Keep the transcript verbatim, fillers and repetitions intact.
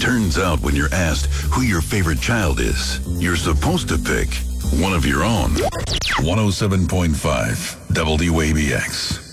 Turns out when you're asked who your favorite child is, you're supposed to pick one of your own. one oh seven point five W A B X.